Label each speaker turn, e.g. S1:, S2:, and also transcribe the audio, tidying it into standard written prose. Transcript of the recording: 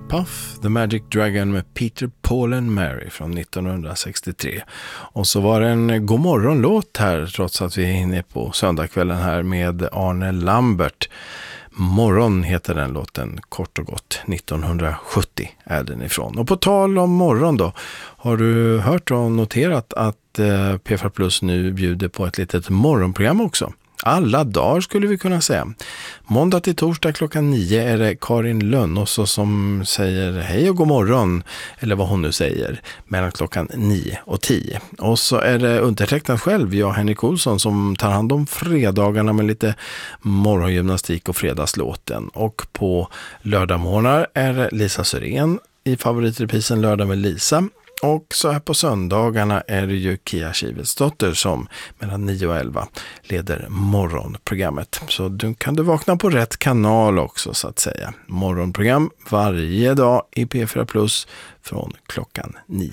S1: Puff the Magic Dragon med Peter, Paul and Mary från 1963. Och så var det en godmorgonlåt här, trots att vi är inne på söndagskvällen här, med Arne Lambert. Morgon heter den låten, kort och gott. 1970 är den ifrån. Och på tal om morgon då, har du hört och noterat att P4 Plus nu bjuder på ett litet morgonprogram också? Alla dagar skulle vi kunna säga. Måndag till torsdag klockan 9 är det Karin Lönnås som säger hej och god morgon, eller vad hon nu säger, mellan klockan 9 och 10. Och så är det undertecknad själv, jag Henrik Olsson, som tar hand om fredagarna med lite morgongymnastik och fredagslåten. Och på lördagmorgnar är det Lisa Syrén i favoritreprisen Lördag med Lisa. Och så här på söndagarna är det ju Kia Kivelsdotter som mellan 9 och 11 leder morgonprogrammet. Så du kan du vakna på rätt kanal också, så att säga. Morgonprogram varje dag i P4 Plus från klockan 9.